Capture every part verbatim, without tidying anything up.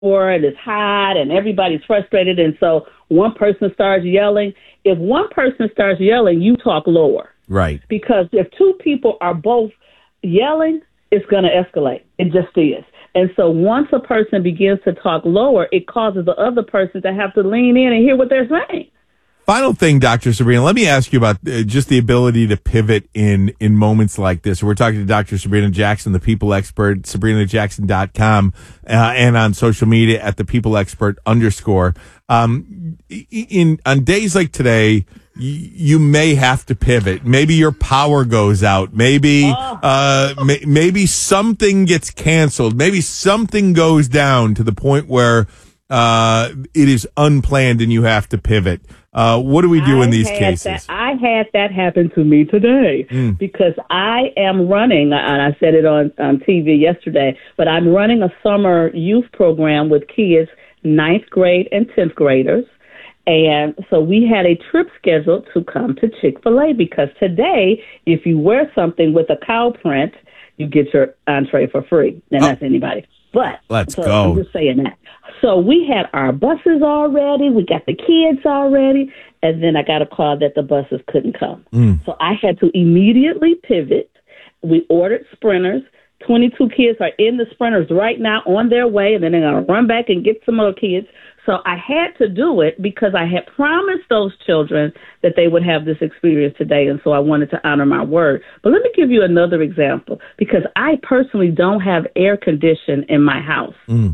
and it's hot and everybody's frustrated. And so one person starts yelling. If one person starts yelling, you talk lower. Right. Because if two people are both yelling, it's going to escalate. It just is. And so once a person begins to talk lower, it causes the other person to have to lean in and hear what they're saying. Final thing, Doctor Sabrina, let me ask you about uh, just the ability to pivot in, in moments like this. We're talking to Doctor Sabrina Jackson, the People Expert, sabrina jackson dot com, uh, and on social media at the People Expert underscore. Um, in on days like today, you may have to pivot. Maybe your power goes out. Maybe, uh, may, maybe something gets canceled. Maybe something goes down to the point where, uh, it is unplanned and you have to pivot. Uh, what do we do I in these had cases? That, I had that happen to me today mm. because I am running, and I said it on, on T V yesterday, but I'm running a summer youth program with kids, ninth grade and tenth graders. And so we had a trip scheduled to come to Chick-fil-A because today, if you wear something with a cow print, you get your entree for free. And oh. that's anybody. But let's so go. I'm just saying that. So we had our buses already. We got the kids already. And then I got a call that the buses couldn't come. Mm. So I had to immediately pivot. We ordered sprinters. twenty-two kids are in the sprinters right now on their way. And then they're going to run back and get some more kids. So I had to do it because I had promised those children that they would have this experience today, and so I wanted to honor my word. But let me give you another example, because I personally don't have air conditioning in my house. Mm.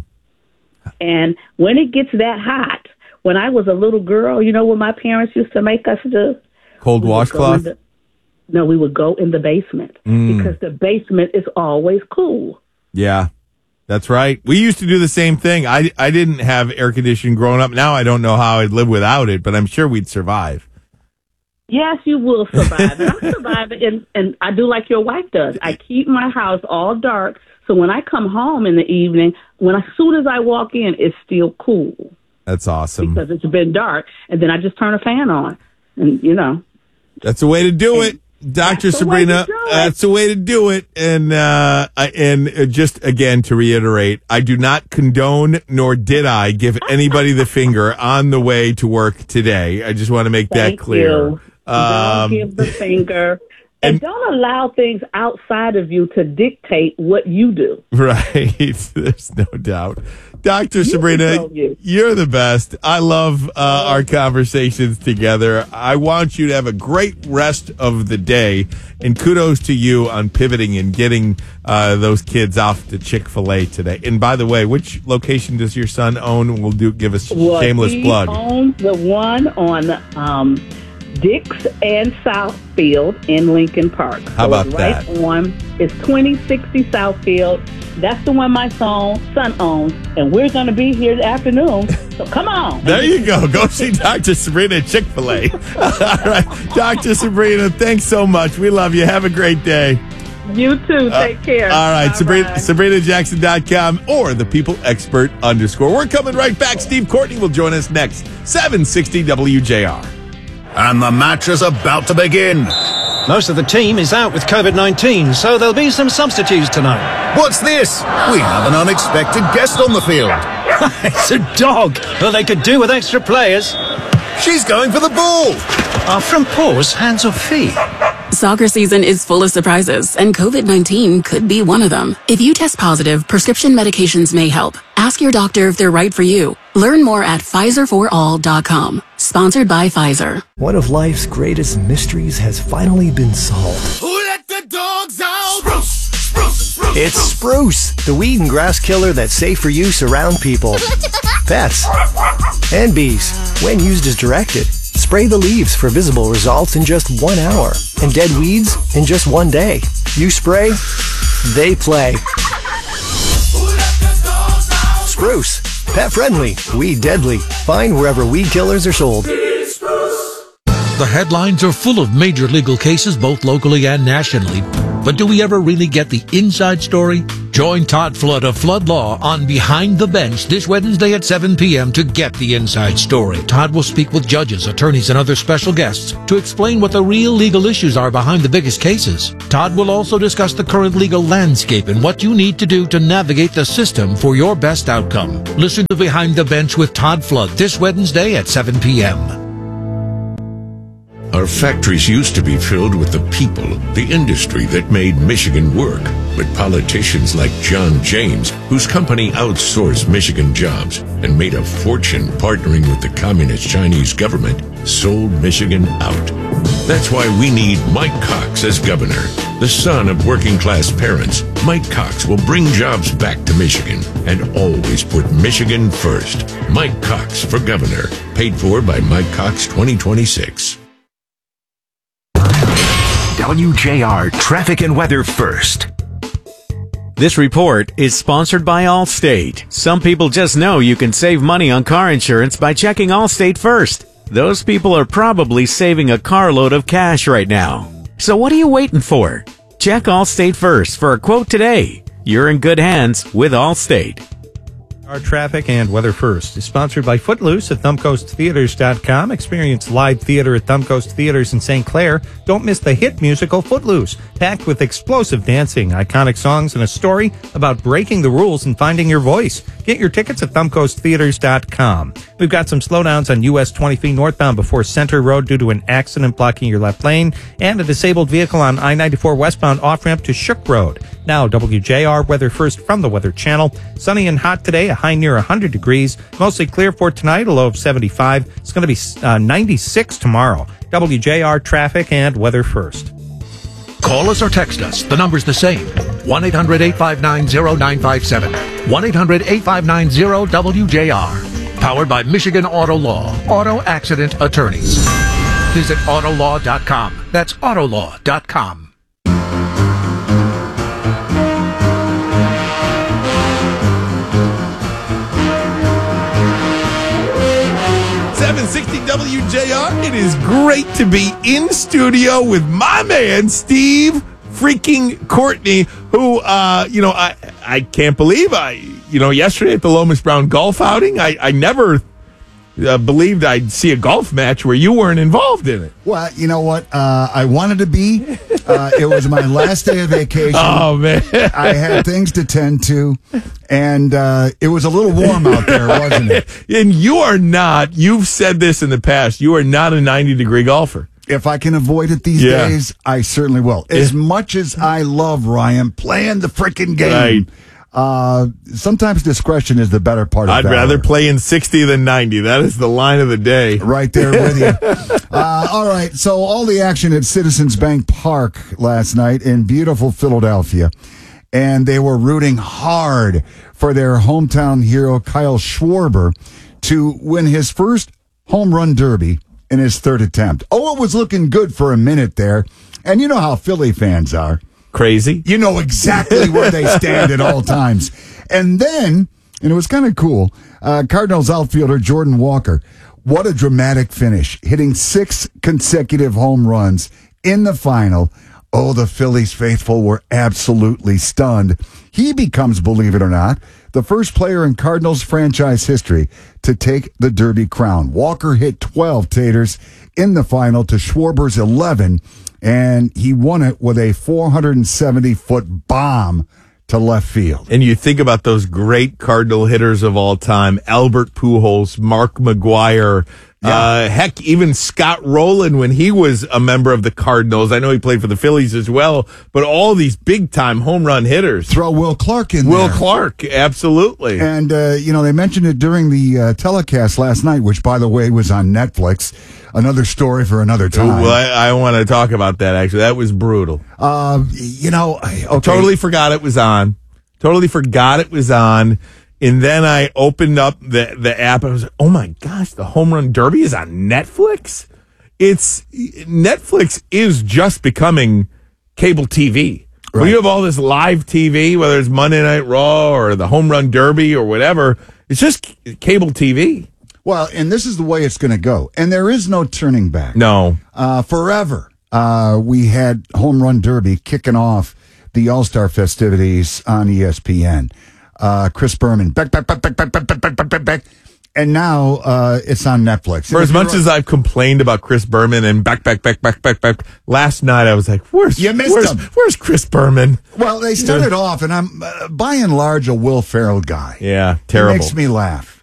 And when it gets that hot, when I was a little girl, you know what my parents used to make us do? Cold washcloth? The, no, we would go in the basement mm. because the basement is always cool. Yeah. That's right. We used to do the same thing. I, I didn't have air conditioning growing up. Now I don't know how I'd live without it, but I'm sure we'd survive. Yes, you will survive. And I'm surviving, and, and I do like your wife does. I keep my house all dark, so when I come home in the evening, when as soon as I walk in, it's still cool. That's awesome. Because it's been dark, and then I just turn a fan on, and, you know. That's the way to do it. Doctor Sabrina, that's the way to do it. And uh, and just again to reiterate, I do not condone, nor did I give anybody the finger on the way to work today. I just want to make Thank that clear. You. Um, don't give the finger. And, and don't allow things outside of you to dictate what you do. Right. There's no doubt. Doctor Sabrina, you. you're the best. I love uh, our conversations together. I want you to have a great rest of the day. And kudos to you on pivoting and getting uh, those kids off to Chick-fil-A today. And by the way, which location does your son own? We'll do give us well, shameless he plug. He owns the one on um, Dix and Southfield in Lincoln Park. How so about it's that? Right on. It's twenty sixty Southfield. That's the one my son, son owns, and we're going to be here this afternoon. So come on. There you go. Go see Doctor Sabrina at Chick-fil-A. All right. Doctor Sabrina, thanks so much. We love you. Have a great day. You too. Take uh, care. All right. Sabrina, sabrina jackson dot com or the People Expert underscore. We're coming right back. Steve Courtney will join us next. seven sixty W J R. And the match is about to begin. Most of the team is out with covid nineteen, so there'll be some substitutes tonight. What's this? We have an unexpected guest on the field. It's a dog. Well, they could do with extra players. She's going for the ball. Are from paws, hands or feet? Soccer season is full of surprises, and covid nineteen could be one of them. If you test positive, prescription medications may help. Ask your doctor if they're right for you. Learn more at Pfizer for all dot com. Sponsored by Pfizer. One of life's greatest mysteries has finally been solved. Who let the dogs out? Spruce, spruce, spruce, it's Spruce, the weed and grass killer that's safe for use around people, pets, and bees. When used as directed, spray the leaves for visible results in just one hour, and dead weeds in just one day. You spray, they play. Spruce, pet friendly, weed deadly. Find wherever weed killers are sold. The headlines are full of major legal cases, both locally and nationally. But do we ever really get the inside story? Join Todd Flood of Flood Law on Behind the Bench this Wednesday at seven p.m. to get the inside story. Todd will speak with judges, attorneys, and other special guests to explain what the real legal issues are behind the biggest cases. Todd will also discuss the current legal landscape and what you need to do to navigate the system for your best outcome. Listen to Behind the Bench with Todd Flood this Wednesday at seven p.m. Our factories used to be filled with the people, the industry that made Michigan work. But politicians like John James, whose company outsourced Michigan jobs and made a fortune partnering with the communist Chinese government, sold Michigan out. That's why we need Mike Cox as governor. The son of working-class parents, Mike Cox will bring jobs back to Michigan and always put Michigan first. Mike Cox for governor. Paid for by Mike Cox twenty twenty-six. W J R Traffic and Weather First. This report is sponsored by Allstate. Some people just know you can save money on car insurance by checking Allstate first. Those people are probably saving a carload of cash right now. So what are you waiting for? Check Allstate first for a quote today. You're in good hands with Allstate. Our Traffic and Weather First is sponsored by Footloose at thumb coast theaters dot com. Experience live theater at Thumb Coast Theaters in Saint Clair. Don't miss the hit musical Footloose, packed with explosive dancing, iconic songs, and a story about breaking the rules and finding your voice. Get your tickets at thumb coast theaters dot com. We've got some slowdowns on U S twenty-three northbound before Center Road due to an accident blocking your left lane, and a disabled vehicle on I ninety-four westbound off-ramp to Shook Road. Now, W J R Weather First from the Weather Channel. Sunny and hot today, a high near one hundred degrees. Mostly clear for tonight, a low of seventy-five. It's going to be uh, ninety-six tomorrow. W J R Traffic and Weather First. Call us or text us. The number's the same. one eight hundred eight five nine zero nine five seven. one eight hundred eight five nine zero W J R. Powered by Michigan Auto Law. Auto Accident Attorneys. Visit autolaw dot com. That's autolaw dot com. seven sixty W J R. It is great to be in studio with my man, Steve freaking Courtney, who, uh, you know, I I can't believe I, you know, yesterday at the Lomas Brown golf outing, I, I never uh, believed I'd see a golf match where you weren't involved in it. Well, you know what? Uh, I wanted to be. Uh, it was my last day of vacation. Oh, man. I had things to tend to, and uh, it was a little warm out there, wasn't it? And you are not, you've said this in the past, you are not a ninety-degree golfer. If I can avoid it these yeah. days, I certainly will. As yeah. much as I love, Ryan, playing the freaking game, right. uh, sometimes discretion is the better part of I'd valor. rather play in sixty than ninety. That is the line of the day. Right there with you. uh, all right, so all the action at Citizens Bank Park last night in beautiful Philadelphia, and they were rooting hard for their hometown hero, Kyle Schwarber, to win his first home run derby in his third attempt. Oh, it was looking good for a minute there. And you know how Philly fans are. Crazy. You know exactly where they stand at all times. And then, and it was kind of cool, uh, Cardinals outfielder Jordan Walker, what a dramatic finish, hitting six consecutive home runs in the final. Oh, the Phillies faithful were absolutely stunned. He becomes, believe it or not, the first player in Cardinals franchise history to take the Derby crown. Walker hit twelve taters in the final to Schwarber's eleven, and he won it with a four hundred seventy foot bomb to left field. And you think about those great Cardinal hitters of all time, Albert Pujols, Mark McGwire, yeah. uh, heck, even Scott Rowland when he was a member of the Cardinals. I know he played for the Phillies as well, but all these big-time home run hitters. Throw Will Clark in Will there. Will Clark, absolutely. And, uh, you know, they mentioned it during the uh, telecast last night, which, by the way, was on Netflix. Another story for another time. Ooh, I, I want to talk about that, actually. That was brutal. Uh, you know, okay. Totally forgot it was on. Totally forgot it was on. And then I opened up the, the app and I was like, oh my gosh, the Home Run Derby is on Netflix? It's, Netflix is just becoming cable T V. Right. When you have all this live T V, whether it's Monday Night Raw or the Home Run Derby or whatever, it's just cable T V. Well, and this is the way it's going to go. And there is no turning back. No. Uh, forever, uh, we had Home Run Derby kicking off the All-Star festivities on E S P N. Uh, Chris Berman, back, back, back, back, back, back, back, back, back, back. And now uh, it's on Netflix. For as much as I've complained about Chris Berman and back, back, back, back, back, back, last night I was like, where's, you missed where's, him. where's Chris Berman? Well, they started yeah. off, and I'm uh, by and large a Will Ferrell guy. Yeah, terrible. It makes me laugh.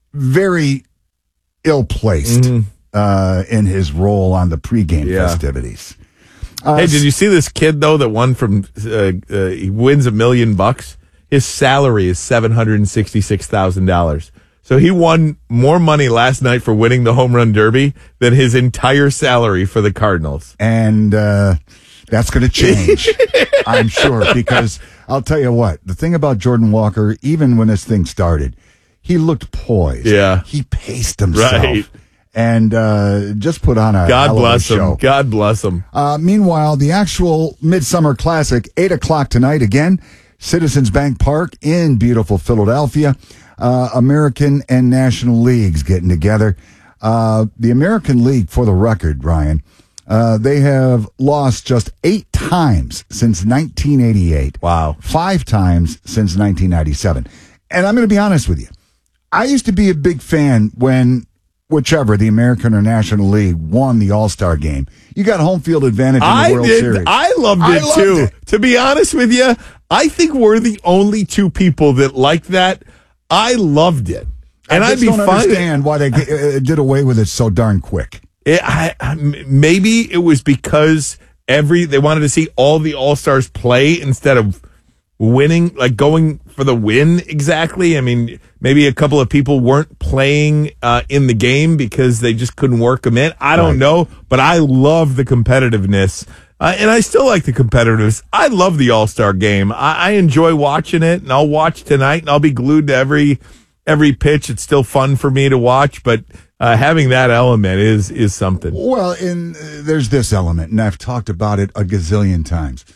Very ill-placed mm-hmm. uh, in his role on the pregame yeah. festivities. Uh, hey, did you see this kid, though, that won from, uh, uh, he wins a million bucks? His salary is seven hundred sixty-six thousand dollars. So he won more money last night for winning the home run derby than his entire salary for the Cardinals. And uh, that's going to change, I'm sure, because I'll tell you what, the thing about Jordan Walker, even when this thing started, he looked poised. Yeah. He paced himself. Right. And uh, just put on a God hell of bless a show. him. God bless him. Uh, meanwhile, the actual Midsummer Classic, eight o'clock tonight again, Citizens Bank Park in beautiful Philadelphia. Uh, American and National Leagues getting together. Uh, the American League, for the record, Ryan, uh, they have lost just eight times since nineteen eighty-eight. Wow. Five times since nineteen ninety-seven. And I'm going to be honest with you. I used to be a big fan when whichever, the American or National League, won the All-Star game. You got home field advantage in the I World did. Series. I loved it, I loved too. It. To be honest with you, I think we're the only two people that like that. I loved it. And I I'd just be don't fine. understand why they uh, did away with it so darn quick. It, I, I, maybe it was because every they wanted to see all the All-Stars play instead of winning, like going for the win exactly. I mean, maybe a couple of people weren't playing uh, in the game because they just couldn't work them in. I don't right. know, but I love the competitiveness. Uh, and I still like the competitiveness. I love the All-Star game. I, I enjoy watching it, and I'll watch tonight, and I'll be glued to every every pitch. It's still fun for me to watch, but uh, having that element is is something. Well, and uh, there's this element, and I've talked about it a gazillion times.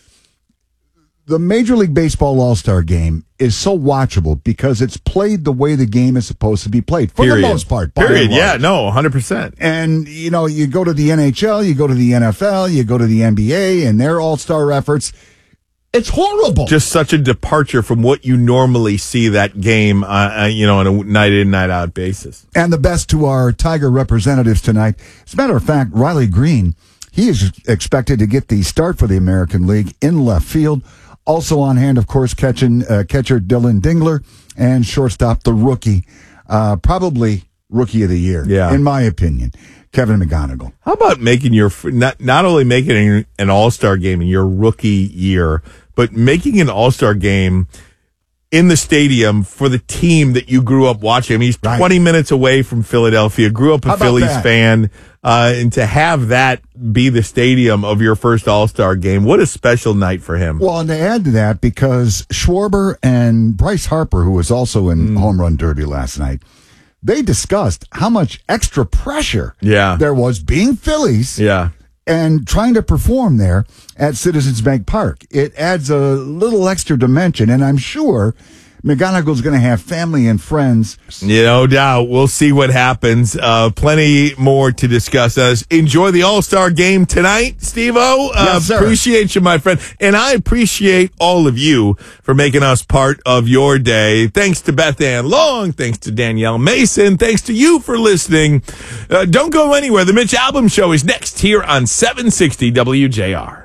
The Major League Baseball All-Star game is so watchable because it's played the way the game is supposed to be played, for Period. the most part. Period, yeah, no, one hundred percent. And, you know, you go to the N H L, you go to the N F L, you go to the N B A, and their All-Star efforts. It's horrible. Just such a departure from what you normally see that game, uh, you know, on a night-in, night-out basis. And the best to our Tiger representatives tonight. As a matter of fact, Riley Green, he is expected to get the start for the American League in left field. Also on hand, of course, catching, uh, catcher Dylan Dingler and shortstop, the rookie, uh, probably rookie of the year, yeah. in my opinion, Kevin McGonigal. How about making your, not, not only making an all-star game in your rookie year, but making an all-star game in the stadium for the team that you grew up watching? I mean, he's right. twenty minutes away from Philadelphia, grew up a Phillies that? fan, uh, and to have that be the stadium of your first All-Star game, what a special night for him. Well, and to add to that, because Schwarber and Bryce Harper, who was also in mm. Home Run Derby last night, they discussed how much extra pressure yeah. there was being Phillies yeah. and trying to perform there at Citizens Bank Park. It adds a little extra dimension, and I'm sure McGonigal's going to have family and friends. Yeah, no doubt. We'll see what happens. Uh, plenty more to discuss. Us. Enjoy the All-Star game tonight, Steve-O. Uh, yes, sir. Appreciate you, my friend. And I appreciate all of you for making us part of your day. Thanks to Beth Ann Long. Thanks to Danielle Mason. Thanks to you for listening. Uh, don't go anywhere. The Mitch Albom Show is next here on seven sixty W J R.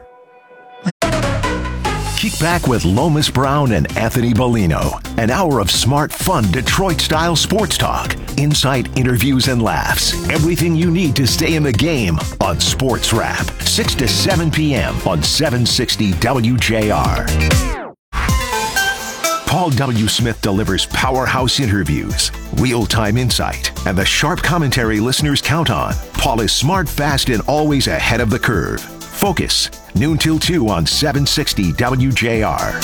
Kick back with Lomas Brown and Anthony Bellino. An hour of smart, fun, Detroit-style sports talk. Insight, interviews, and laughs. Everything you need to stay in the game on Sports Wrap. six to seven p.m. on seven sixty W J R. Paul W. Smith delivers powerhouse interviews, real-time insight, and the sharp commentary listeners count on. Paul is smart, fast, and always ahead of the curve. Focus, noon till two on seven sixty W J R.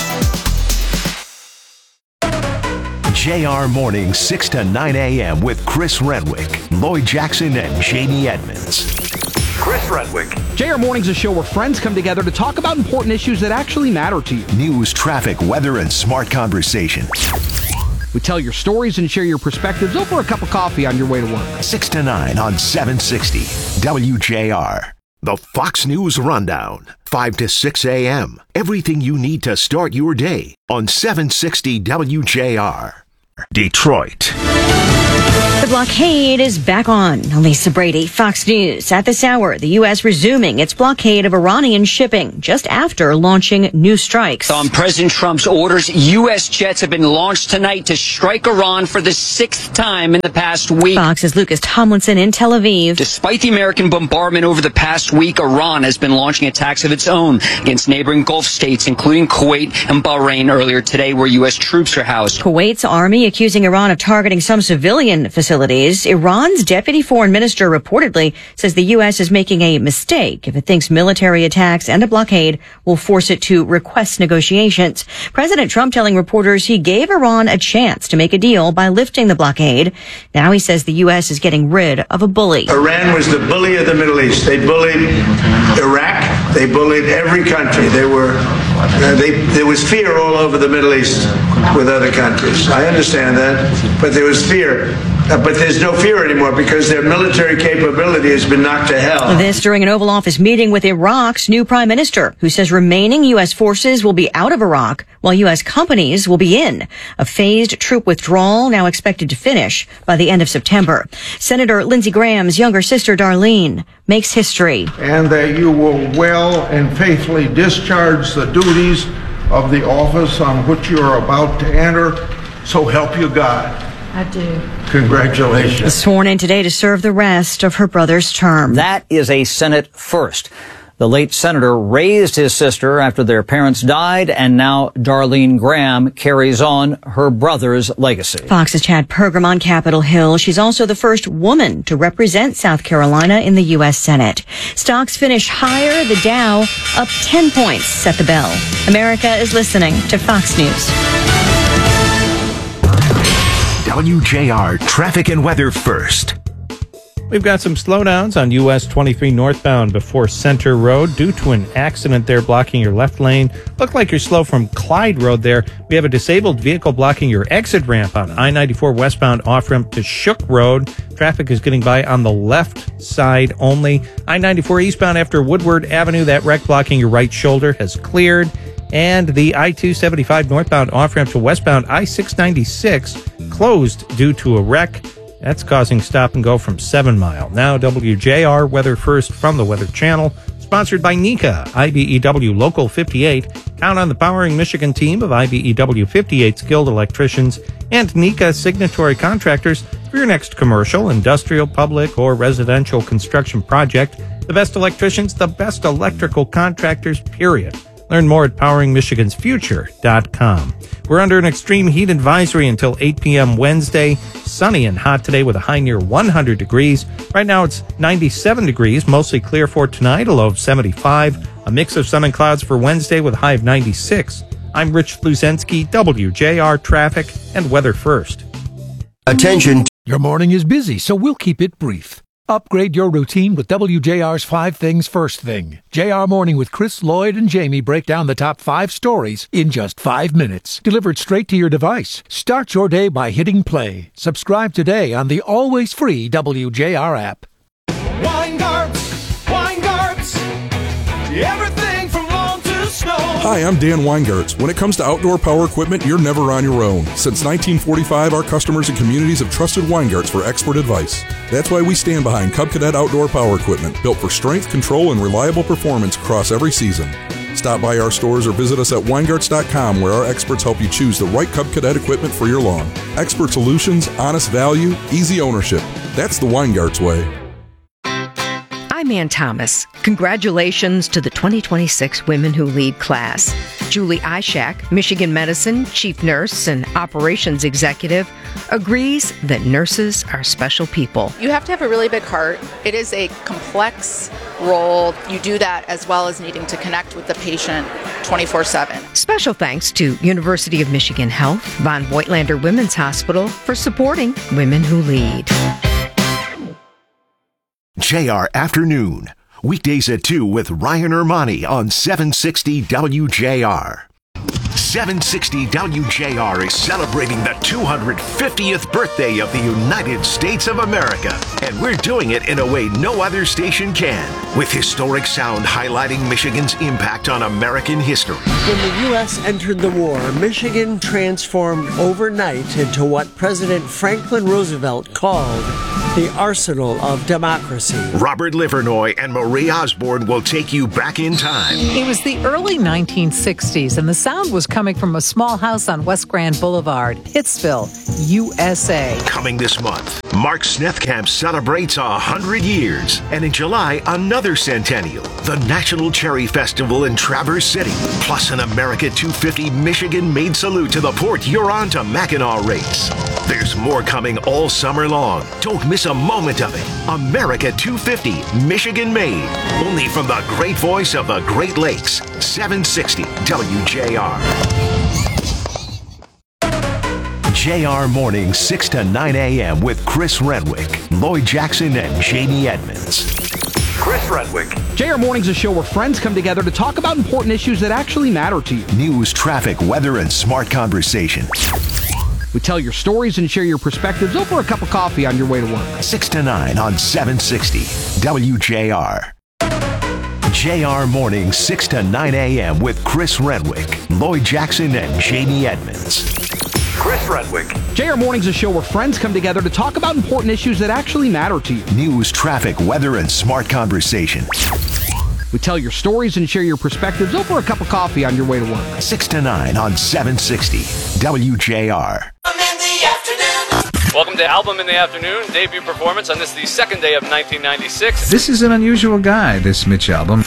J R Morning, six to nine a.m. with Chris Renwick, Lloyd Jackson, and Jamie Edmonds. Chris Renwick. J R Morning's a show where friends come together to talk about important issues that actually matter to you. News, traffic, weather, and smart conversation. We tell your stories and share your perspectives over a cup of coffee on your way to work. six to nine on seven sixty W J R. The Fox News Rundown, five to six a.m. Everything you need to start your day on seven sixty W J R. Detroit. The blockade is back on. Lisa Brady, Fox News. At this hour, the U S resuming its blockade of Iranian shipping just after launching new strikes. On President Trump's orders, U S jets have been launched tonight to strike Iran for the sixth time in the past week. Fox's Lucas Tomlinson in Tel Aviv. Despite the American bombardment over the past week, Iran has been launching attacks of its own against neighboring Gulf states, including Kuwait and Bahrain earlier today, where U S troops are housed. Kuwait's army accusing Iran of targeting some civilian facilities. Iran's deputy foreign minister reportedly says the U S is making a mistake if it thinks military attacks and a blockade will force it to request negotiations. President Trump telling reporters he gave Iran a chance to make a deal by lifting the blockade. Now he says the U S is getting rid of a bully. Iran was the bully of the Middle East. They bullied Iraq. They bullied every country. They were, uh, they, there was fear all over the Middle East with other countries. I understand that, but there was fear. Uh, but there's no fear anymore because their military capability has been knocked to hell. This during an Oval Office meeting with Iraq's new prime minister, who says remaining U S forces will be out of Iraq while U S companies will be in. A phased troop withdrawal now expected to finish by the end of September. Senator Lindsey Graham's younger sister, Darlene, makes history. And that you will well and faithfully discharge the duties of the office on which you are about to enter. So help you God. I do. Congratulations. Sworn in today to serve the rest of her brother's term. That is a Senate first. The late senator raised his sister after their parents died, and now Darlene Graham carries on her brother's legacy. Fox's Chad Pergram on Capitol Hill. She's also the first woman to represent South Carolina in the U S Senate. Stocks finish higher, the Dow up ten points at the bell. America is listening to Fox News. W J R traffic and weather first. We've got some slowdowns on U S twenty-three northbound before Center Road due to an accident there blocking your left lane. Look like you're slow from Clyde Road there. We have a disabled vehicle blocking your exit ramp on I ninety-four westbound off-ramp to Shook Road. Traffic is getting by on the left side only. I ninety-four eastbound after Woodward Avenue, that wreck blocking your right shoulder has cleared. And the I two seventy-five northbound off-ramp to westbound I six ninety-six closed due to a wreck. That's causing stop and go from seven mile. Now W J R weather first from the Weather Channel, sponsored by NECA, I B E W Local fifty-eight. Count on the Powering Michigan team of I B E W fifty-eight skilled electricians and NECA signatory contractors for your next commercial, industrial, public, or residential construction project. The best electricians, the best electrical contractors, period. Learn more at powering michigans future dot com. We're under an extreme heat advisory until eight p.m. Wednesday. Sunny and hot today with a high near one hundred degrees. Right now it's ninety-seven degrees, mostly clear for tonight, a low of seventy-five. A mix of sun and clouds for Wednesday with a high of ninety-six. I'm Rich Luzensky, W J R Traffic and Weather First. Attention. Your morning is busy, so we'll keep it brief. Upgrade your routine with W J R's Five Things First Thing. J R Morning with Chris, Lloyd, and Jamie break down the top five stories in just five minutes. Delivered straight to your device. Start your day by hitting play. Subscribe today on the always free W J R app. Weingarts, Weingarts, everything from lawn to snow. Hi, I'm Dan Weingarts. When it comes to outdoor power equipment, you're never on your own. Since nineteen forty-five, our customers and communities have trusted Weingarts for expert advice. That's why we stand behind Cub Cadet Outdoor Power Equipment, built for strength, control, and reliable performance across every season. Stop by our stores or visit us at weingarts dot com, where our experts help you choose the right Cub Cadet equipment for your lawn. Expert solutions, honest value, easy ownership. That's the Weingarts way. I'm Ann Thomas. Congratulations to the twenty twenty-six Women Who Lead class. Julie Ishak, Michigan Medicine Chief Nurse and Operations Executive, agrees that nurses are special people. You have to have a really big heart. It is a complex role. You do that as well as needing to connect with the patient twenty-four seven. Special thanks to University of Michigan Health, Von Voigtlander Women's Hospital for supporting Women Who Lead. J R Afternoon, weekdays at two with Ryan Ermani on seven sixty W J R. seven sixty W J R is celebrating the two hundred fiftieth birthday of the United States of America. And we're doing it in a way no other station can, with historic sound highlighting Michigan's impact on American history. When the U S entered the war, Michigan transformed overnight into what President Franklin Roosevelt called the arsenal of democracy. Robert Livernoy and Marie Osborne will take you back in time. It was the early nineteen sixties, and the sound was coming from a small house on West Grand Boulevard, Pittsville, U S A. Coming this month, Mark Snethkamp celebrates a hundred years. And in July, another centennial, the National Cherry Festival in Traverse City, plus an America two fifty Michigan-made salute to the Port Huron to Mackinac race. There's more coming all summer long. Don't miss a moment of it. America two fifty, Michigan-made. Only from the great voice of the Great Lakes, seven sixty W J R. J R Morning, six to nine a.m. with Chris Renwick, Lloyd Jackson, and Jamie Edmonds. Chris Renwick. J R Morning's a show where friends come together to talk about important issues that actually matter to you. News, traffic, weather, and smart conversation. We tell your stories and share your perspectives over a cup of coffee on your way to work. six to nine on seven sixty W J R. J R Morning, six to nine a.m. with Chris Renwick, Lloyd Jackson, and Jamie Edmonds. Chris Renwick. J R Morning's a show where friends come together to talk about important issues that actually matter to you. News, traffic, weather, and smart conversation. We tell your stories and share your perspectives over a cup of coffee on your way to work. six to nine on seven sixty W J R. Welcome to Album in the Afternoon, debut performance on this, the second day of nineteen ninety-six. This is an unusual guy, this Mitch Album.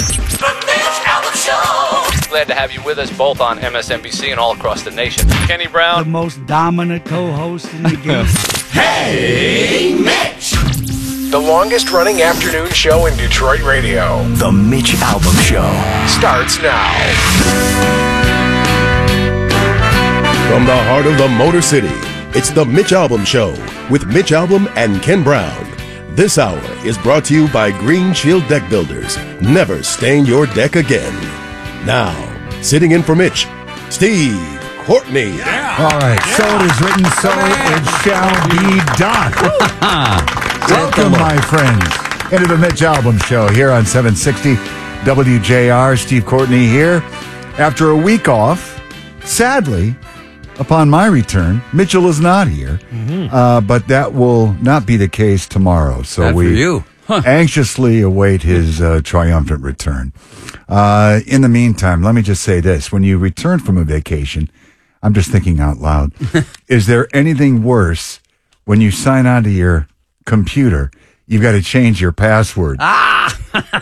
Glad to have you with us both on M S N B C and all across the nation. Kenny Brown. The most dominant co-host in the game. Hey, Mitch! The longest running afternoon show in Detroit radio. The Mitch Album Show starts now. From the heart of the Motor City, it's the Mitch Album Show with Mitch Album and Ken Brown. This hour is brought to you by Green Shield Deck Builders. Never stain your deck again. Now, sitting in for Mitch, Steve Courtney. Yeah. All right, so it is written, so it shall be done. Welcome, my friends, into the Mitch Album Show here on seven sixty W J R. Steve Courtney here. After a week off, sadly, upon my return, Mitchell is not here, mm-hmm. uh, but that will not be the case tomorrow. So Bad we for you. Huh. anxiously await his uh, triumphant return. Uh, in the meantime, let me just say this. When you return from a vacation, I'm just thinking out loud, is there anything worse when you sign onto your computer, you've got to change your password? Ah!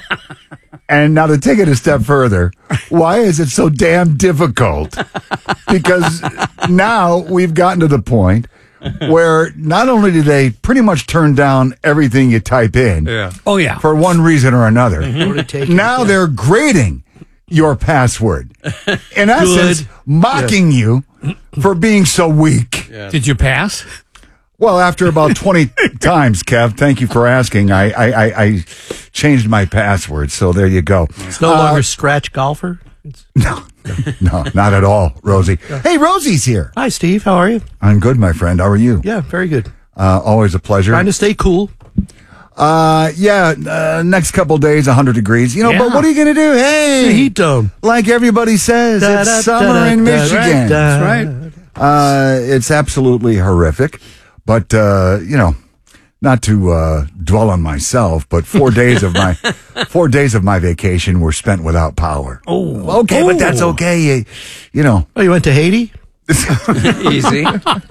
And now to take it a step further, why is it so damn difficult? Because now we've gotten to the point where not only do they pretty much turn down everything you type in, yeah. oh yeah, for one reason or another, mm-hmm. now they're grading your password. In essence, mocking yes. you for being so weak. Yeah. Did you pass? Well, after about twenty times, Kev, thank you for asking, I, I, I, I changed my password, so there you go. It's no uh, longer Scratch Golfer? No, no, not at all, Rosie. Hey, Rosie's here. Hi, Steve. How are you? I'm good, my friend. How are you? Yeah, very good. Uh, always a pleasure. Trying to stay cool. Uh, yeah, uh, next couple days, one hundred degrees. You know, yeah. but what are you going to do? Hey, the heat dome. Like everybody says, da, it's da, summer da, in da, Michigan. Da, That's right. Uh, it's absolutely horrific. But, uh, you know, not to uh, dwell on myself, but four days of my four days of my vacation were spent without power. Oh, okay, oh. but that's okay. You, you know. Oh, you went to Haiti? Easy.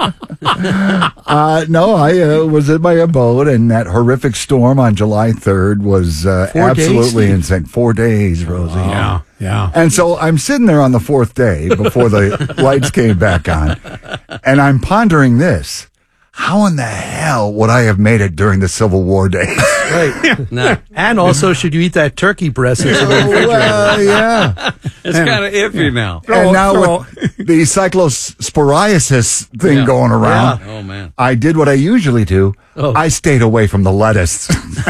uh, no, I uh, was in my abode, and that horrific storm on July third was uh, absolutely days, insane. Four days, Rosie. Oh, yeah, yeah. And so I'm sitting there on the fourth day before the lights came back on, and I'm pondering this. how in the hell would I have made it during the Civil War days? Right. No. And also, should you eat that turkey breast that's in the refrigerator? Well, yeah. It's kind of iffy now. And now with the cyclosporiasis thing Yeah. going around, Yeah. Oh, man. I did what I usually do. Oh. I stayed away from the lettuce.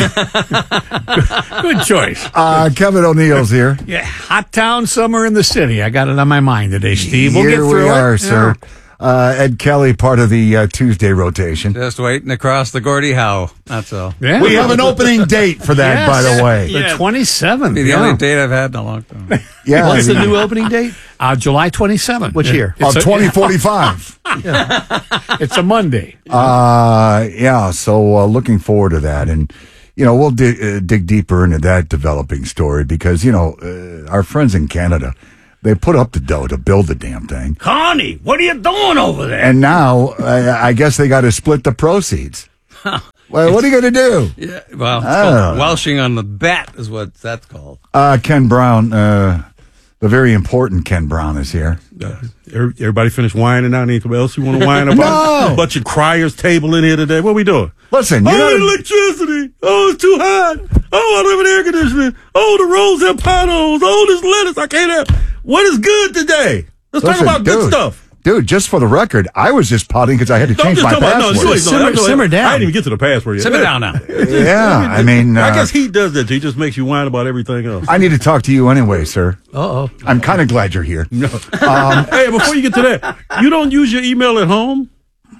Good choice. Uh, Kevin O'Neill's here. Yeah, hot town, summer in the city. I got it on my mind today, Steve. We'll here get through we it. are, sir. Uh, Ed Kelly, part of the uh, Tuesday rotation. Just waiting to cross the Gordie Howe. That's all. Yeah. We have an opening date for that, Yes. by the way. The twenty-seventh. Be the yeah. only date I've had in a long time. Yeah, What's I the mean- new opening date? Uh, July twenty-seventh. Which year? Of twenty forty-five. It's a Monday. Uh, yeah, so uh, looking forward to that. And, you know, we'll dig, uh, dig deeper into that developing story because, you know, uh, our friends in Canada, they put up the dough to build the damn thing. Connie, what are you doing over there? And now, uh, I guess they got to split the proceeds. Well, what are you going to do? Yeah, well, it's I called don't know. welshing on the bat is what that's called. Uh, Ken Brown, uh, the very important Ken Brown is here. Uh, every- everybody finished whining out. Anything else you want to whine about? No. A bunch of criers table in here today. What we doing? Listen, you oh, gotta- electricity. Oh, it's too hot. Oh, I live in air conditioning. Oh, the roads have potholes. Oh, this lettuce I can't have. What is good today? Let's Listen, talk about good dude, stuff. Dude, just for the record, I was just pouting because I had to No, I'm change just my talking about- no, password. no, Simmer- no, no, simmer down. I didn't even get to the password yet. Simmer down now. Yeah, I mean, I uh, guess he does that. He just makes you whine about everything else. I need to talk to you anyway, sir. Uh-oh. I'm kind of glad you're here. No. Um, hey, before you get to that, you don't use your email at home?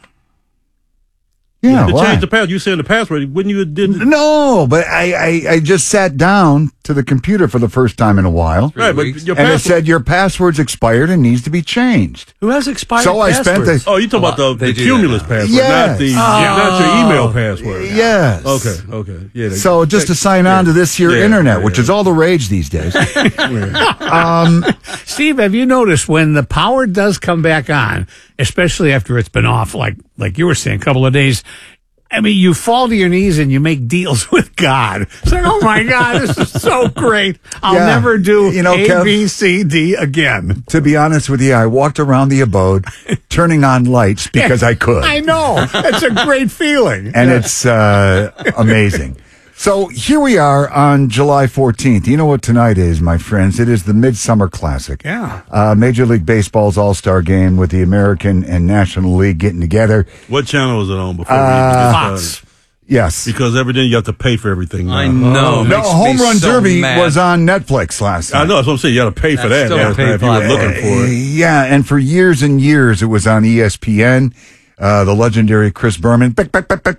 Yeah, to why? change the password, you saying the password when you did. No, but I, I, I just sat down to the computer for the first time in a while. Right, but your and it password- said your password's expired and needs to be changed. Who has expired So I spent passwords? the- Oh, you talking about the, They the do Cumulus that now. password, Yes. not the Oh. not your email password. Yes. Okay, okay. Yeah. they- So just to sign on to this here Yeah, internet, yeah, which yeah. is all the rage these days. um, Steve, have you noticed when the power does come back on, especially after it's been off, like like you were saying, a couple of days? I mean, you fall to your knees and you make deals with God. It's like, oh my God, this is so great. I'll Yeah. never do You know, A, Kev- B, C, D again. to be honest with you, I walked around the abode turning on lights because I could. I know. It's a great feeling. And it's uh, amazing. So here we are on July fourteenth. You know what tonight is, my friends? It is the Midsummer Classic. Yeah. Uh, Major League Baseball's All-Star Game with the American and National League getting together. What channel is it on before Uh, we even get Fox. started? Yes. Because everything you have to pay for everything. Now. I know. Oh. Makes No, Home me Run so Derby mad. was on Netflix last night. I know. That's what I'm saying. You got to pay for That's that. still last a pay night if you were for it. looking for Uh, it. yeah, and for years and years it was on E S P N. Uh, the legendary Chris Berman. That's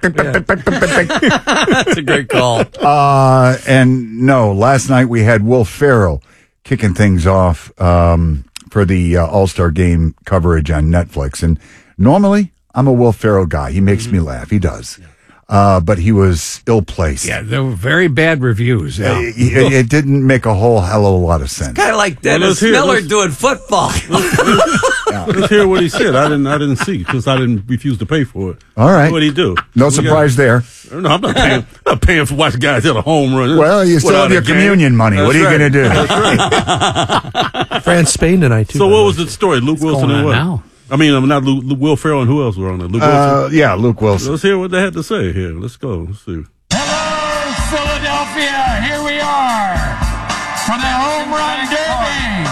a great call. Uh, and no, last night we had Will Ferrell kicking things off um, for the uh, All-Star Game coverage on Netflix. And normally, I'm a Will Ferrell guy. He makes me laugh. He does. Uh, but he was ill-placed. Yeah, there were very bad reviews. Uh, Yeah. it, it didn't make a whole hell of a lot of sense. Kind of like Well, Dennis let's hear- Miller let's- doing football. Let's hear what he said. I didn't. I didn't see because I didn't refuse to pay for it. All right. What did he do? No We surprise there. got- No, I'm not paying. I'm not paying for watching guys hit a home run. Well, you still Without have a your game. communion money. What That's are you right. going to do? That's right. France, Spain tonight, too. So what was the story? Luke Wilson going and on what? now? I mean, I'm not Luke, Luke, Will Ferrell and who else were on there? Luke Uh, Wilson. yeah, Luke Wilson. Let's hear what they had to say here. Let's go. Let's see. Philadelphia, here we are for the home run derby.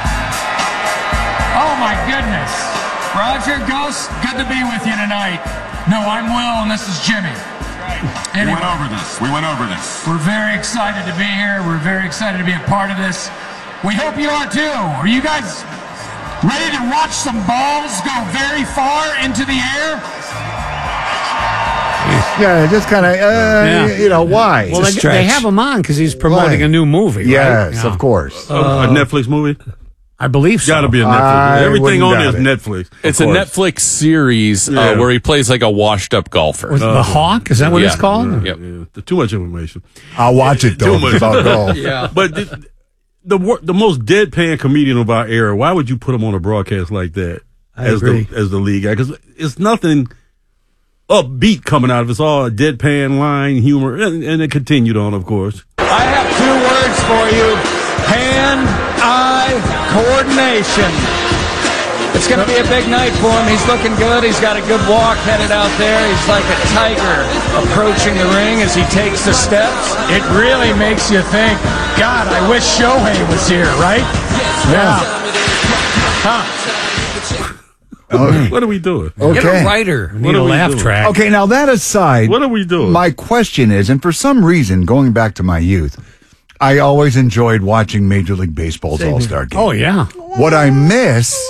Oh my goodness. Roger, Gus, good to be with you tonight. No, I'm Will and this is Jimmy. We went over this. We went over this. We're very excited to be here. We're very excited to be a part of this. We hope you are too. Are you guys ready to watch some balls go very far into the air? Yeah, just kind of, uh, Yeah. you know, why? Well, they, they have him on because he's promoting Why? a new movie, right? Yes, Yeah. of course. A- a Netflix movie? I believe so. Got to be a Netflix. I Everything on wouldn't there is doubt Netflix. It's a Of course. Netflix series uh, Yeah. where he plays like a washed-up golfer. Was it The Hawk? Is that what Yeah. it's called? Yep. Yeah, too much information. I'll watch it, though, Too if it's much. about golf. Yeah. But the, the wor- the most deadpan comedian of our era, why would you put him on a broadcast like that I as agree. the as the league guy? Because it's nothing upbeat coming out of it. It's all deadpan line humor, and, and it continued on, of course. I have two words for you. Hand-eye coordination. It's going to be a big night for him. He's looking good. He's got a good walk headed out there. He's like a tiger approaching the ring as he takes the steps. It really makes you think, God, I wish Shohei was here, right? Yeah. Huh. Oh, what are we doing? Okay. Get a writer. What Need are a we laugh doing? track. Okay, now that aside, What are we doing? my question is, and for some reason, going back to my youth, I always enjoyed watching Major League Baseball's Same here. All-Star Game. Oh, yeah. What I miss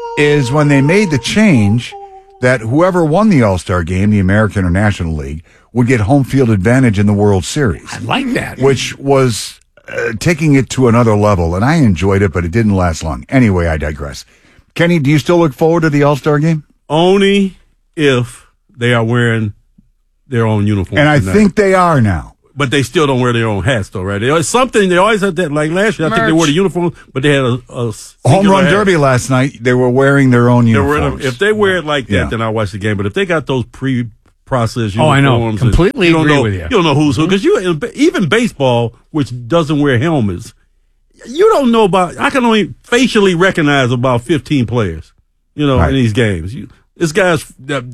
is when they made the change that whoever won the All-Star Game, the American or National League, would get home field advantage in the World Series. I like that. Which was uh, taking it to another level, and I enjoyed it, but it didn't last long. Anyway, I digress. Kenny, do you still look forward to the All-Star Game? Only if they are wearing their own uniform. And I tonight. think they are now. But they still don't wear their own hats, though, right? They always, something they always had that. Like last year, I think they Merch. wore the uniform, but they had a, a Home Run hat. Derby last night, they were wearing their own They were in uniforms. a- if they wear it like that, Yeah. then I watch the game. But if they got those pre-processed uniforms, Oh, I know. and Completely you don't agree know, with you. You don't know who's who because you even baseball, which doesn't wear helmets, you don't know about. I can only facially recognize about fifteen players, you know, Right. in these games. You, this guy's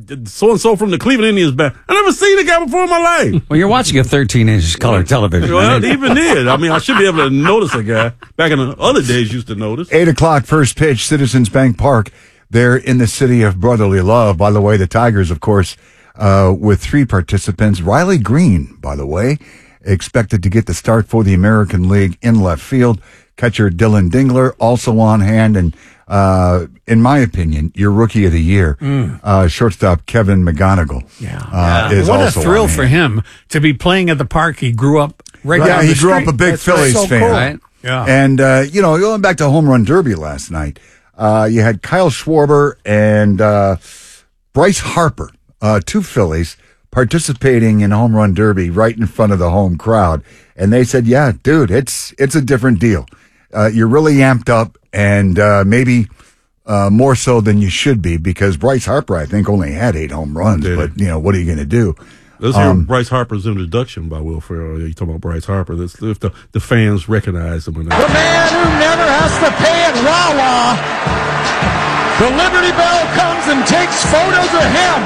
so and so from the Cleveland Indians back. I never seen the guy before in my life. Well, you're watching a thirteen inch color television. Well, right? even then, I mean, I should be able to notice a guy. Back in the other days, used to notice. Eight o'clock first pitch, Citizens Bank Park. They're in the city of brotherly love. By the way, the Tigers, of course, uh, with three participants. Riley Green, by the way, expected to get the start for the American League in left field. Catcher Dylan Dingler also on hand. And, uh, in my opinion, your rookie of the year, Mm. uh, shortstop Kevin McGonigal. Yeah. Uh, is What a also thrill on for hand. him to be playing at the park. He grew up right Yeah, down he the grew street. up a big That's Phillies so fan. cool. Right? Yeah. And, uh, you know, going back to Home Run Derby last night, uh, you had Kyle Schwarber and uh, Bryce Harper, uh, two Phillies, participating in Home Run Derby right in front of the home crowd. And they said, yeah, dude, it's it's a different deal. Uh, you're really amped up and uh, maybe uh, more so than you should be because Bryce Harper, I think, only had eight home runs. Did But, you know, what are you going to do? Let's hear Um, Bryce Harper's introduction by Will Ferrell. You talking about Bryce Harper? Let's if the, the fans recognize him. Or not. The man who never has to pay at Wawa. The Liberty Bell comes and takes photos of him.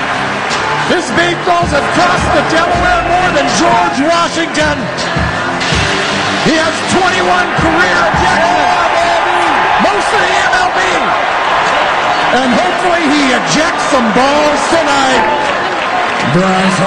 His baseballs have crossed the Delaware more than George Washington. He has twenty-one career ejections, most of the M L B. And hopefully he ejects some balls tonight. Bryce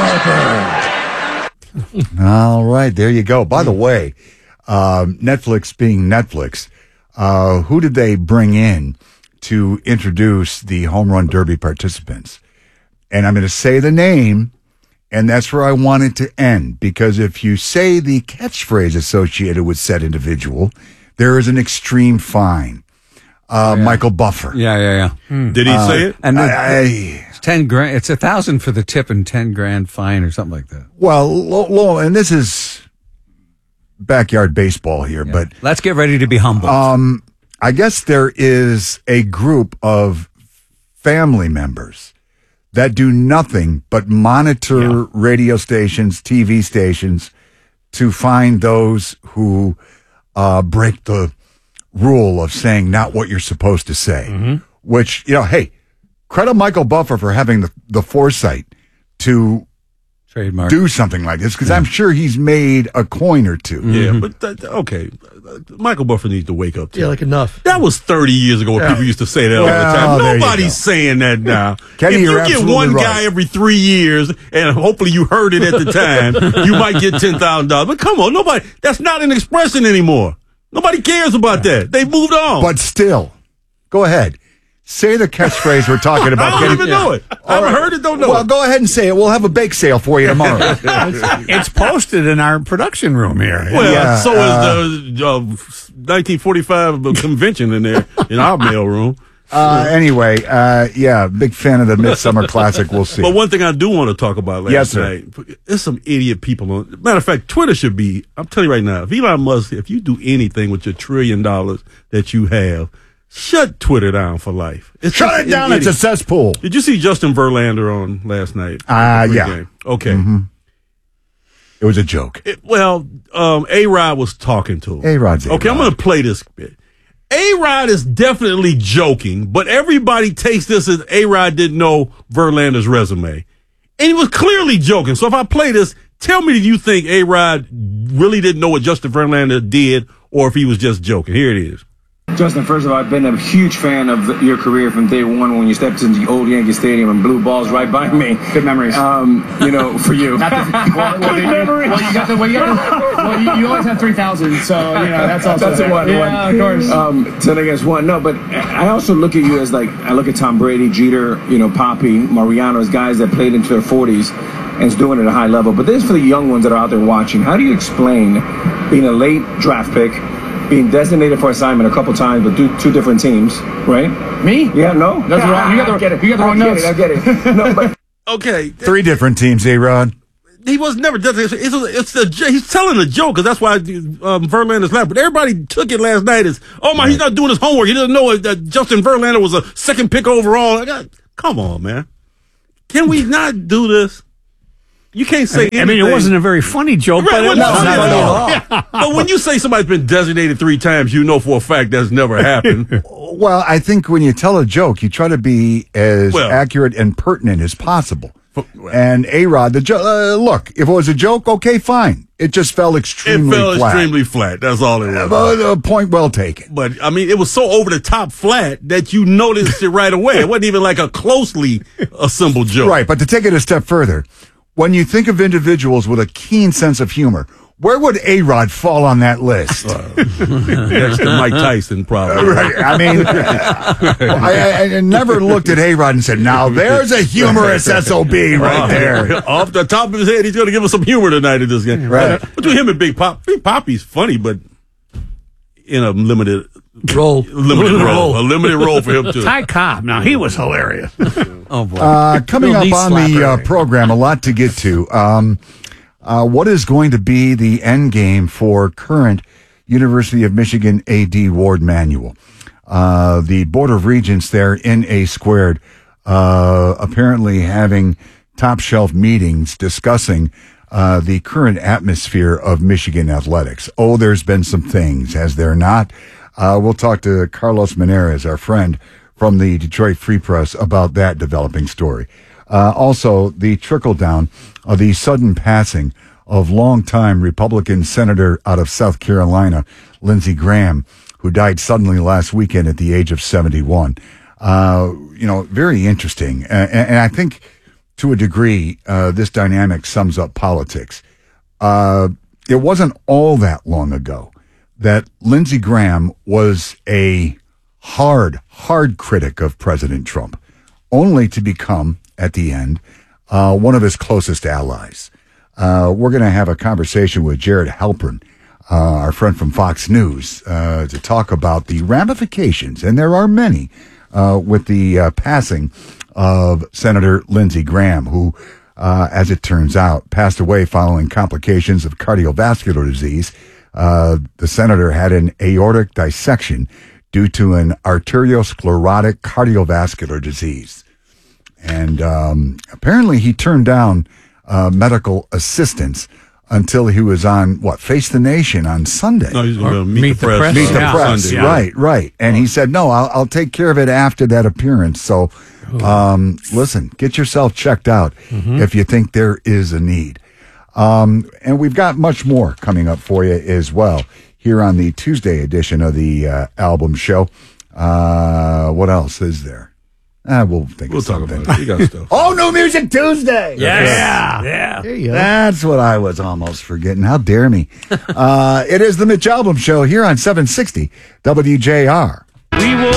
Harper. All right, there you go. By the way, um, Netflix being Netflix, uh, who did they bring in to introduce the Home Run Derby participants? And I'm going to say the name, and that's where I want it to end, because if you say the catchphrase associated with said individual, there is an extreme fine. Uh, yeah. Michael Buffer. Yeah, yeah, yeah. Hmm. Did he Uh, say it? And the, I- it's ten grand. It's a thousand for the tip and ten grand fine or something like that. Well, lo, lo, and this is backyard baseball here, Yeah. but Let's get ready to be humble. Um, I guess there is a group of family members that do nothing but monitor Yeah. radio stations, T V stations to find those who uh, break the rule of saying not what you're supposed to say. Mm-hmm. Which, you know, hey, credit Michael Buffer for having the, the foresight to Trademark. do something like this, because I'm sure he's made a coin or two. Yeah, but that, okay, Michael Buffer needs to wake up. To Yeah, it. like enough. That was thirty years ago. When Yeah. people used to say that all Well, the time. there you Nobody's go. saying that now. Kenny, if you you're get absolutely one right. guy every three years, and hopefully you heard it at the time, you might get ten thousand dollars. But come on, nobody. That's not an expression anymore. Nobody cares about that. They've moved on. But still, go ahead. Say the catchphrase we're talking about. I don't Kenny. even know it. I haven't heard it. Don't know Well, it. go ahead and say it. We'll have a bake sale for you tomorrow. It's posted in our production room here. Well, Yeah, so uh, is the uh, nineteen forty-five convention in there in our mailroom. uh, anyway, uh, yeah, big fan of the Midsummer Classic. We'll see. But one thing I do want to talk about last Yes, sir. night, there's some idiot people on. Matter of fact, Twitter should be. I'm telling you right now, if Elon Musk, if you do anything with your trillion dollars that you have, shut Twitter down for life. It's Shut just it down. an It's a idiot. cesspool. Did you see Justin Verlander on last night? Uh, The yeah. pregame? Okay. Mhm. It was a joke. It- well, um, A-Rod was talking to him. A-Rod's Okay, I'm A-Rod. going to play this bit. A-Rod is definitely joking, but everybody takes this as A-Rod didn't know Verlander's resume. And he was clearly joking. So if I play this, tell me, do you think A-Rod really didn't know what Justin Verlander did, or if he was just joking? Here it is. Justin, first of all, I've been a huge fan of the, your career from day one when you stepped into the old Yankee Stadium and blew balls right by me. Good memories. Um, you know, for you. Not the, well, well, Good you, memories. well, you got the, well, you, got the, well, you, you always have three thousand, so, you know, that's also That's a one. Yeah, one. of course. Um, ten against one. No, but I also look at you as like, I look at Tom Brady, Jeter, you know, Poppy, Mariano as guys that played into their forties and is doing it at a high level. But this is for the young ones that are out there watching. How do you explain being a late draft pick, being designated for assignment a couple times, but do two different teams, right? Me? Yeah, no. That's wrong. You got the, I get it. you got the wrong I notes. Get it, I get it. No, but okay. Three different teams, A-Rod. He was never designated. It's, a, it's a, he's telling a joke, because that's why um, Verlander's laughing. But everybody took it last night as, oh my, right. He's not doing his homework. He doesn't know that Justin Verlander was a second pick overall. Come on, man. Can we not do this? You can't say I mean, anything. I mean, it wasn't a very funny joke, right, but it no, wasn't not at all. Yeah. But when you say somebody's been designated three times, you know for a fact that's never happened. Well, I think when you tell a joke, you try to be as well, accurate and pertinent as possible. And A-Rod, the jo- uh, look, if it was a joke, okay, fine. It just fell extremely flat. It fell flat. extremely flat. That's all it was. Uh, a point well taken. But, I mean, it was so over the top flat that you noticed it right away. It wasn't even like a closely assembled joke. Right, but to take it a step further, when you think of individuals with a keen sense of humor, where would A-Rod fall on that list? Uh, next to Mike Tyson, probably. Right. I mean, I, I never looked at A-Rod and said, now there's a humorous S O B right there. Off the top of his head, he's going to give us some humor tonight in this game. Right. Between him and Big Pop, Big Poppy's funny, but in a limited role. Limited role. A limited role for him, too. Ty Cobb, now he was hilarious. Oh, boy. Uh, coming Real up knee on the uh, slapper. program, a lot to get to. Um, uh, what is going to be the end game for current University of Michigan A D Ward Manuel? Uh, the Board of Regents there in A Squared uh, apparently having top shelf meetings discussing uh, the current atmosphere of Michigan athletics. Oh, there's been some things, has there not? Uh, we'll talk to Carlos Menares, our friend from the Detroit Free Press, about that developing story. Uh, also, the trickle down of the sudden passing of longtime Republican senator out of South Carolina, Lindsey Graham, who died suddenly last weekend at the age of seventy-one. Uh, you know, very interesting. Uh, and, and I think to a degree, uh, this dynamic sums up politics. Uh, it wasn't all that long ago that Lindsey Graham was a hard, hard critic of President Trump, only to become, at the end, uh, one of his closest allies. Uh, we're going to have a conversation with Jared Halpern, uh, our friend from Fox News, uh, to talk about the ramifications, and there are many, uh, with the uh, passing of Senator Lindsey Graham, who, uh, as it turns out, passed away following complications of cardiovascular disease. Uh, the senator had an aortic dissection due to an arteriosclerotic cardiovascular disease. And um, apparently he turned down uh, medical assistance until he was on, what, Face the Nation on Sunday. No, he's going to meet, meet the the press. press. Meet the Yeah. press, Sunday. right, right. And he said, no, I'll, I'll take care of it after that appearance. So um, listen, get yourself checked out Mm-hmm. if you think there is a need. Um, and we've got much more coming up for you as well here on the Tuesday edition of the uh, album show. Uh, what else is there? Uh, we'll think We'll of talk something. about it. You got stuff. Oh, New Music Tuesday! Yeah. Yeah. There you go. That's what I was almost forgetting. How dare me? uh, it is the Mitch Albom Show here on seven sixty W J R. We will